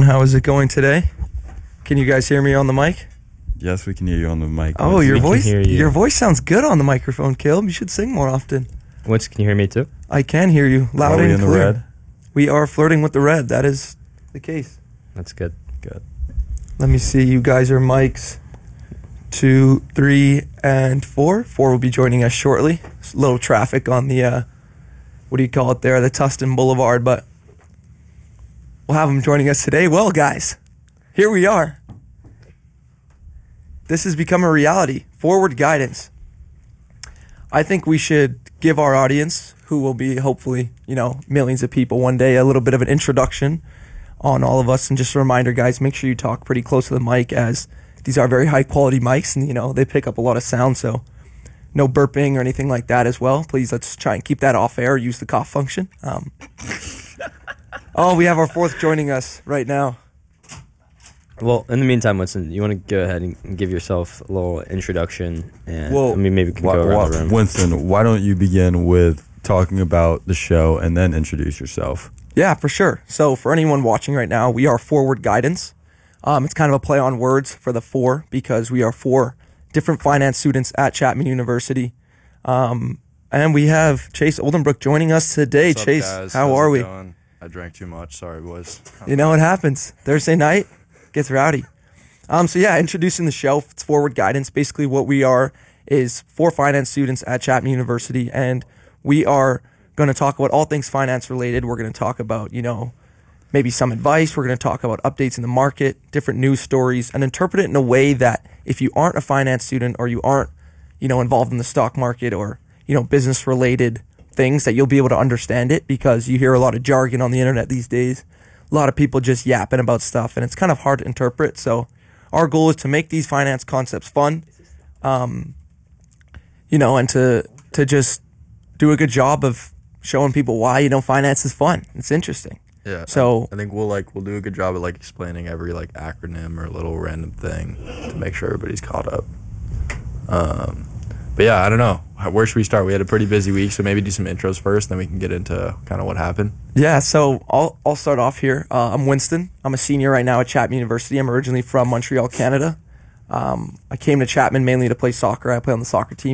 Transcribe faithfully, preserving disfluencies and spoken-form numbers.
everyone. How is it going today? Can you guys hear me on the mic? Yes, we can hear you on the mic. Oh, your We can voice hear you. your voice sounds good on the microphone, Caleb. You should sing more often. What's, can you hear me too? I can hear you loud Are we and in the clear. red? We are flirting with the red. That is the case. That's good. Good. Let me see. You guys are mics two, three, and four. Four will be joining us shortly. There's a little traffic on the, uh, what do you call it there? The Tustin Boulevard, but we'll have them joining us today. Well, guys, here we are. This has become a reality. Forward guidance. I think we should give our audience, who will be hopefully, you know, millions of people one day, a little bit of an introduction on all of us. And just a reminder, guys, make sure you talk pretty close to the mic, as these are very high quality mics and, you know, they pick up a lot of sound. So no burping or anything like that as well. Please, let's try and keep that off air. Use the cough function. Um, oh, we have our fourth joining us right now. Well, in the meantime, Winston, you want to go ahead and give yourself a little introduction, and Well, I mean, maybe we can Why, go around why- the room. Winston, why don't you begin with talking about the show and then introduce yourself? Yeah, for sure. So for anyone watching right now, we are Forward Guidance. Um, it's kind of a play on words for the four, because we are four different finance students at Chapman University. Um, and we have Chase Oldenbrook joining us today. What's up, Chase, guys? how How's are it we? going? I drank too much. Sorry, boys. You know what happens. Thursday night gets rowdy. Um, so yeah, introducing the show. It's Forward Guidance. Basically what we are is four finance students at Chapman University, and we are going to talk about all things finance related. We're going to talk about, you know, maybe some advice. We're going to talk about updates in the market, different news stories, and interpret it in a way that if you aren't a finance student, or you aren't, you know, involved in the stock market, or, you know, business related things, that you'll be able to understand it, because you hear a lot of jargon on the internet these days. A lot of people just yapping about stuff, and it's kind of hard to interpret. So our goal is to make these finance concepts fun, um, you know, and to to just do a good job of showing people why, you know, finance is fun. It's interesting. Yeah. So- I think we'll like we'll do a good job at like explaining every like acronym or little random thing to make sure everybody's caught up. Um, but yeah, I don't know. How- Where should we start? We had a pretty busy week, so maybe do some intros first, then we can get into kind of what happened. Yeah, so I'll I'll start off here. Uh, I'm Winston. I'm a senior right now at Chapman University. I'm originally from Montreal, Canada. Um, I came to Chapman mainly to play soccer. I play on the soccer team.